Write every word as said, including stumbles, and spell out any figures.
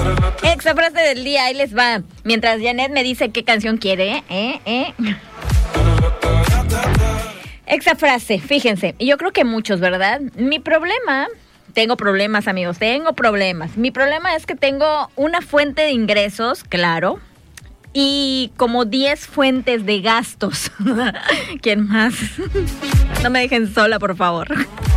Extra frase del día, ahí les va. Mientras Janet me dice qué canción quiere, ¿eh? ¿eh? Extra frase, fíjense, yo creo que muchos, ¿verdad? Mi problema, tengo problemas, amigos, tengo problemas. Mi problema es que tengo una fuente de ingresos, claro, y como diez fuentes de gastos. ¿Quién más? No me dejen sola, por favor.